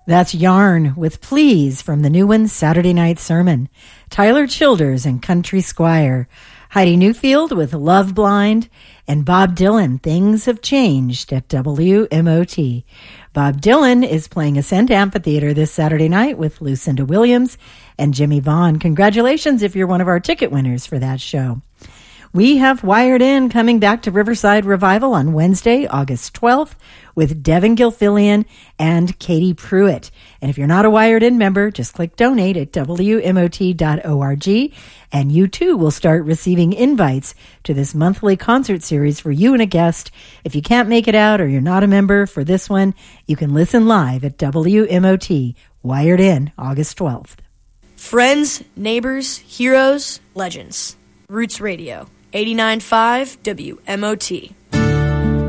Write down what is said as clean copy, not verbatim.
That's Yarn with Please from the new one, Saturday Night Sermon. Tyler Childers and Country Squire. Heidi Newfield with Love Blind. And Bob Dylan, Things Have Changed at WMOT. Bob Dylan is playing Ascent Amphitheater this Saturday night with Lucinda Williams and Jimmy Vaughn. Congratulations if you're one of our ticket winners for that show. We have Wired In coming back to Riverside Revival on Wednesday, August 12th with Devin Gilfillian and Katie Pruitt. And if you're not a Wired In member, just click donate at WMOT.org and you too will start receiving invites to this monthly concert series for you and a guest. If you can't make it out or you're not a member for this one, you can listen live at WMOT, Wired In, August 12th. Friends, neighbors, heroes, legends. Roots Radio, 89.5 WMOT.